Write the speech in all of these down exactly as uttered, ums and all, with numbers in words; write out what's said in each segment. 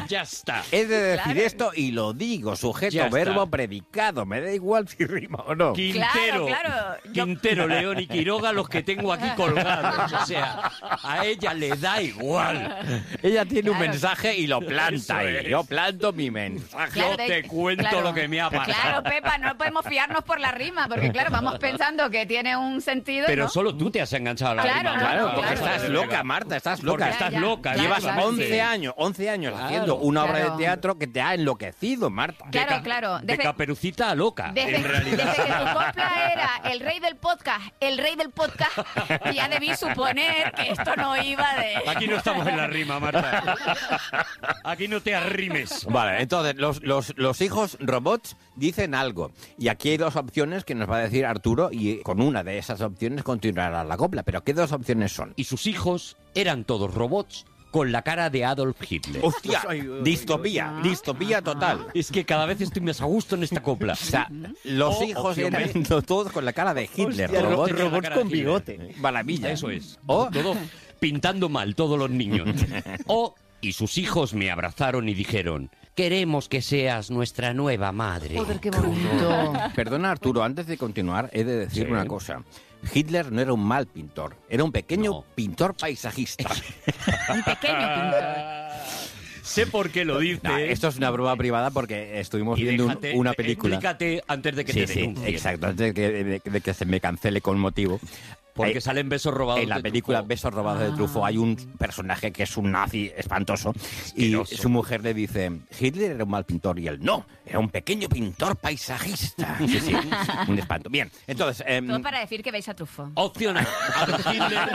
Ya está. He de decir Claro. esto y lo digo, sujeto, Ya está. verbo, predicado. Me da igual si rima o no. Quintero, Claro, claro. Yo- Quintero, León y Quiroga, los que tengo aquí colgados. O sea, a ella le da igual. Ella tiene un Claro. mensaje y lo planta Eso ahí. es. Yo planto mi mensaje. Claro, Yo de- te cuento claro. lo que me ha pasado. Claro, Pepa, no podemos fiarnos por la rima, porque claro, vamos pensando que tiene un sentido, Pero ¿no? solo tú te has enganchado a la Claro, rima. no, Claro, no, porque claro. estás loca, Marta, estás Porque loca. estás Ya, ya. loca. Claro, Llevas claro, once sí. años, once años Claro. haciendo una obra Claro. de teatro que te ha enloquecido, Marta. De Claro, ca- claro. De Desde- Caperucita a loca, Desde, en realidad. desde que tu copla era el rey del podcast, el rey del podcast, ya debí suponer que esto no iba de... Aquí no estamos en la rima, Marta. Aquí no te arrimes. Vale, entonces los, los, los hijos robots dicen algo. Y aquí hay dos opciones que nos va a decir Arturo y con una de esas opciones continuará la copla. Pero ¿qué dos opciones son? Y sus hijos eran todos robots con la cara de Adolf Hitler. ¡Hostia! Ay, ay, ay, Distopía, ay. distopía total. Es que cada vez estoy más a gusto en esta copla. O sea, los O hijos opción eran B. todos con la cara de Hitler. Hostia, ro- robots, Tenía la robots cara de con Hitler. bigote. maravilla. Eso es. O Todo pintando mal, todos los niños. O, y sus hijos me abrazaron y dijeron, queremos que seas nuestra nueva madre. Joder, qué bonito. Perdona, Arturo, antes de continuar, he de decir Sí. una cosa. Hitler no era un mal pintor, era un pequeño No. pintor paisajista. Un pequeño pintor. Sé por qué lo dice. No, esto es una broma privada porque estuvimos y viendo un- déjate- una película. Explícate antes de que Sí, te sí, denuncien. exacto, antes de que, de- de que se me cancele con motivo. Porque Hay- salen besos robados En la de película Truffaut. Besos robados de Truffaut hay un personaje que es un nazi espantoso y Asqueroso. su mujer le dice, Hitler era un mal pintor y él no, era un pequeño pintor paisajista. Sí, sí, un espanto. Bien, entonces... em, Todo para decir que veis a Truffaut. Opción A, Adolf Hitler.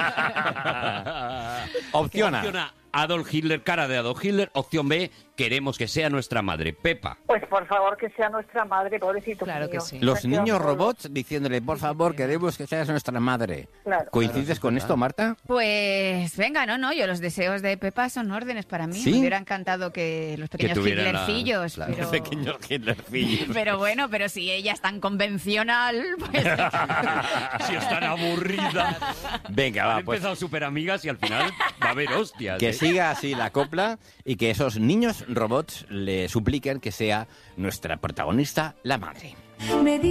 Opción A. Opción A, Adolf Hitler, cara de Adolf Hitler. Opción B, queremos que sea nuestra madre. Pepa. Pues por favor que sea nuestra madre, pobrecito. Claro que mío. sí. Los Se niños quedan solos. robots diciéndole, por favor, queremos que seas nuestra madre. Claro. ¿Coincides con esto, Marta? Pues venga, no, no, yo los deseos de Pepa son órdenes para mí. ¿Sí? Me hubiera encantado que los pequeños tuvieran la- Hitlercillos, claro. pero... Pequeños Hitlercillos. Pero bueno, pero si ella es tan convencional, pues... Si es tan aburrida. Venga, Han va, pues empezado súper amigas y al final va a haber hostias. que ¿eh? siga así la copla y que esos niños robots le supliquen que sea nuestra protagonista, la madre. Me